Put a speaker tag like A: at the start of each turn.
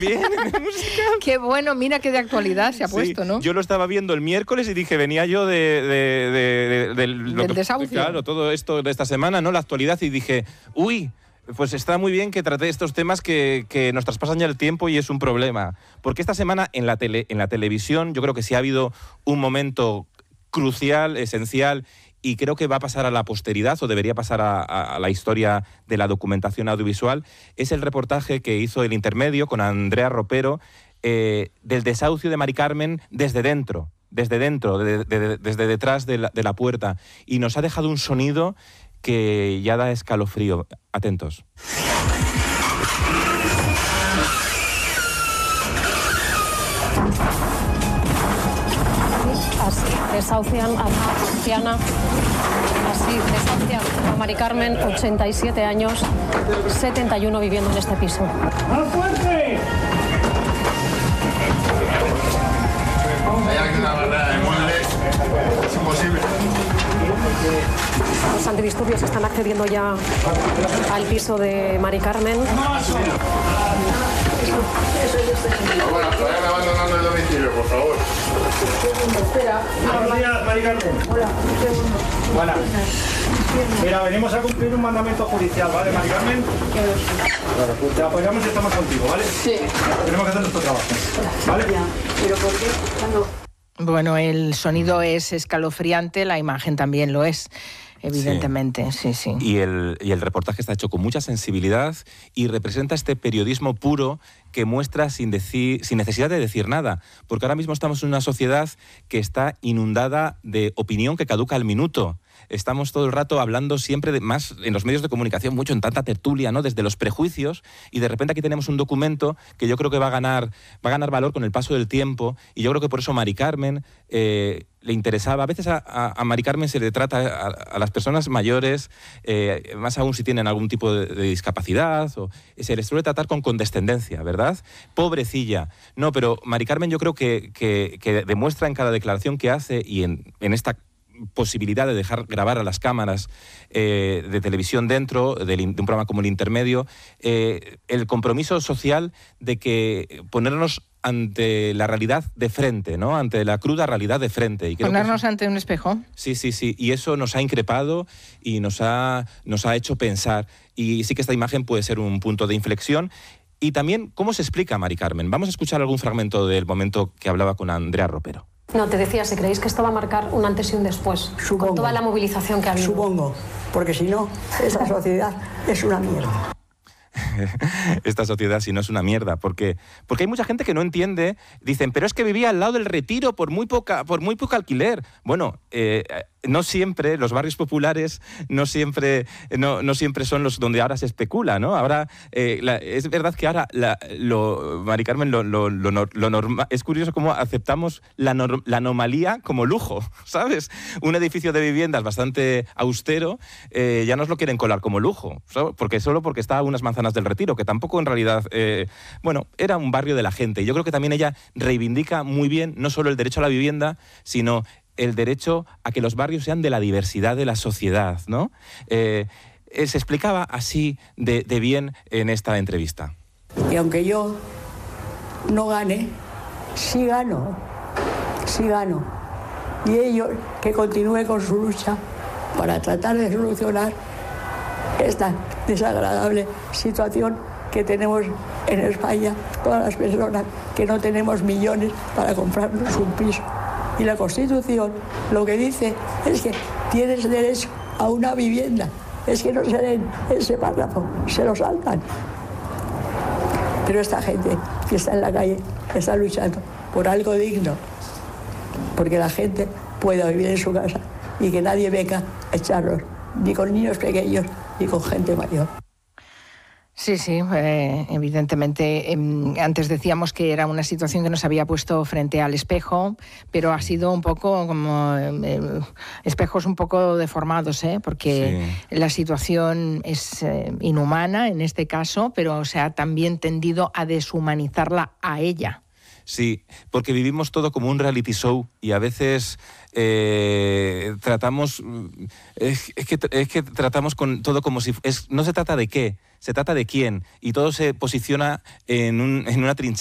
A: Bien, en el musical.
B: Qué bueno, mira qué de actualidad se ha puesto, ¿no?
A: Yo lo estaba viendo el miércoles y dije, venía yo del
B: desahucio.
A: Claro, todo esto de esta semana, ¿no? La actualidad, y dije, uy, pues está muy bien que trate estos temas que nos traspasan ya el tiempo y es un problema. Porque esta semana en la televisión yo creo que sí ha habido un momento crucial, esencial, y creo que va a pasar a la posteridad, o debería pasar a la historia de la documentación audiovisual. Es el reportaje que hizo El Intermedio con Andrea Ropero del desahucio de Mari Carmen desde dentro, desde detrás de la puerta. Y nos ha dejado un sonido que ya da escalofrío. Atentos.
C: Así desahucian a una anciana, así desahucian a Mari Carmen, 87 años, 71 viviendo en este piso.
D: ¡Más fuerte!
E: Hay alguna barrera de muebles, es imposible.
C: Los antidisturbios están accediendo ya al piso de Mari Carmen.
E: Bueno, vayan abandonando el domicilio, por favor.
D: Espera. Buenos días, Mari Carmen. Hola, un segundo. Buenas. Mira, venimos a cumplir un mandamiento judicial, ¿vale, Mari Carmen? Claro, pues te apoyamos y estamos contigo, ¿vale? Sí. Tenemos que hacer nuestro trabajo, ¿vale? Ya. ¿Pero por qué? ¿Cuándo?
B: Bueno, el sonido es escalofriante, la imagen también lo es. Evidentemente, sí.
A: Y el reportaje está hecho con mucha sensibilidad y representa este periodismo puro que muestra sin necesidad de decir nada, porque ahora mismo estamos en una sociedad que está inundada de opinión que caduca al minuto. Estamos todo el rato hablando siempre más en los medios de comunicación, mucho en tanta tertulia, ¿no? Desde los prejuicios, y de repente aquí tenemos un documento que yo creo que va a ganar valor con el paso del tiempo, y yo creo que por eso Mari Carmen le interesaba. A veces a Mari Carmen se le trata a las personas mayores, más aún si tienen algún tipo de discapacidad, o se les suele tratar con condescendencia, ¿verdad? Pobrecilla. No, pero Mari Carmen yo creo que demuestra en cada declaración que hace, y en esta posibilidad de dejar grabar a las cámaras de televisión dentro de un programa como El Intermedio, el compromiso social de que ponernos ante la realidad de frente, ¿no? Ante la cruda realidad de frente. Y
B: ponernos ante un espejo.
A: Sí. Y eso nos ha increpado y nos ha hecho pensar. Y sí que esta imagen puede ser un punto de inflexión. Y también, ¿cómo se explica Mari Carmen? Vamos a escuchar algún fragmento del momento que hablaba con Andrea Ropero.
C: No, te decía, si creéis que esto va a marcar un antes y un después,
F: Supongo,
C: con toda la movilización que ha habido.
F: Supongo, porque si no, esta sociedad es una mierda.
A: Esta sociedad, si no, es una mierda, porque hay mucha gente que no entiende. Dicen, pero es que vivía al lado del Retiro por muy poco alquiler. Bueno, no siempre los barrios populares no siempre son los donde ahora se especula, ¿no? Ahora es verdad que ahora Mari Carmen, lo normal, es curioso cómo aceptamos la anomalía como lujo, ¿sabes? Un edificio de viviendas bastante austero ya nos lo quieren colar como lujo, ¿sabes? Solo porque está a unas manzanas del Retiro, que tampoco en realidad, era un barrio de la gente. Y yo creo que también ella reivindica muy bien no solo el derecho a la vivienda, sino el derecho a que los barrios sean de la diversidad de la sociedad, ¿no? Se explicaba así de bien en esta entrevista.
F: Y aunque yo no gane, sí gano. Y ellos que continúen con su lucha para tratar de solucionar esta desagradable situación que tenemos en España, todas las personas que no tenemos millones para comprarnos un piso. Y la Constitución lo que dice es que tienes derecho a una vivienda. Es que no se leen ese párrafo, se lo saltan. Pero esta gente que está en la calle está luchando por algo digno, porque la gente pueda vivir en su casa y que nadie venga a echarlos, ni con niños pequeños, ni con gente mayor.
B: Sí, evidentemente. Antes decíamos que era una situación que nos había puesto frente al espejo, pero ha sido un poco como espejos un poco deformados, porque la situación es inhumana en este caso, pero se ha también tendido a deshumanizarla a ella.
A: Sí, porque vivimos todo como un reality show y a veces tratamos... Es que tratamos con todo como si... no se trata de qué, se trata de quién, y todo se posiciona en una trinchera.